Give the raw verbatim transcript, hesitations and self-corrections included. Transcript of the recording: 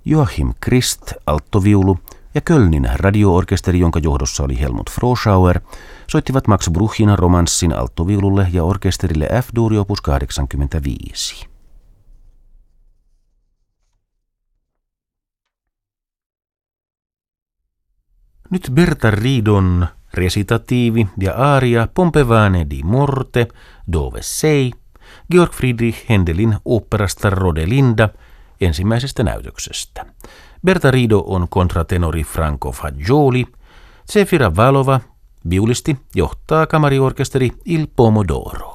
Joachim Christ, alttoviulu, ja Kölnin radioorkesteri, jonka johdossa oli Helmut Froschauer, soittivat Max Bruchin romanssin alttoviululle ja orkesterille F-dur opus kahdeksankymmentäviisi. Nyt Berta Ridon resitatiivi ja aaria Pompevane di morte, dove sei, Georg Friedrich Händelin oopperasta Rodelinda ensimmäisestä näytöksestä. Berta Rido on kontratenori Franco Fagioli, Zefira Valova, viulisti, johtaa kamariorkesteri Il Pomodoro.